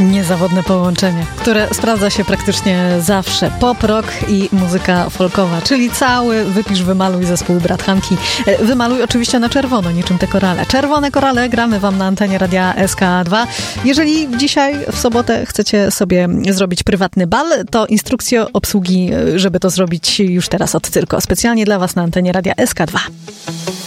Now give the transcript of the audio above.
Niezawodne połączenie, które sprawdza się praktycznie zawsze. Pop, rock i muzyka folkowa, czyli cały wypisz, wymaluj zespół Brat Hanki. Wymaluj oczywiście na czerwono, niczym te korale. Czerwone korale gramy wam na antenie Radia SK2. Jeżeli dzisiaj w sobotę chcecie sobie zrobić prywatny bal, to instrukcje obsługi, żeby to zrobić już teraz od Cyrko. Specjalnie dla was na antenie Radia SK2.